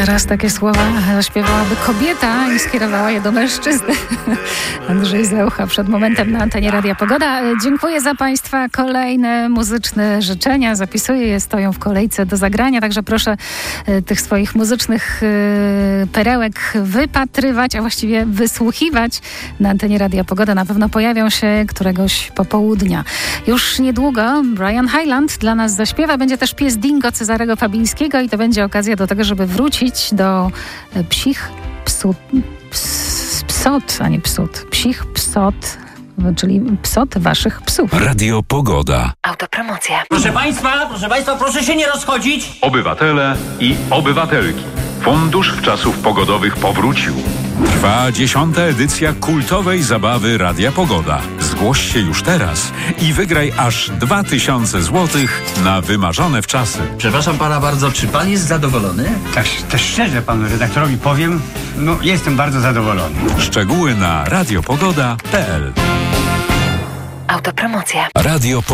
Teraz takie słowa śpiewałaby kobieta i skierowała je do mężczyzny. Andrzej Zaucha przed momentem na antenie Radia Pogoda. Dziękuję za Państwa kolejne muzyczne życzenia. Zapisuję je, stoją w kolejce do zagrania, także proszę tych swoich muzycznych perełek wypatrywać, a właściwie wysłuchiwać na antenie Radia Pogoda. Na pewno pojawią się któregoś popołudnia. Już niedługo Brian Hyland dla nas zaśpiewa. Będzie też pies Dingo Cezarego Fabińskiego i to będzie okazja do tego, żeby wrócić do psich psot, a nie psut. Psich psot, czyli psot waszych psów. Radio Pogoda. Autopromocja. Proszę Państwa, proszę się nie rozchodzić. Obywatele i obywatelki. Fundusz Wczasów Pogodowych powrócił. Trwa 10. edycja kultowej zabawy Radia Pogoda. Zgłoś się już teraz i wygraj aż 2000 zł na wymarzone wczasy. Przepraszam Pana bardzo, czy Pan jest zadowolony? Tak szczerze Panu redaktorowi powiem, jestem bardzo zadowolony. Szczegóły na radiopogoda.pl. Autopromocja. Radio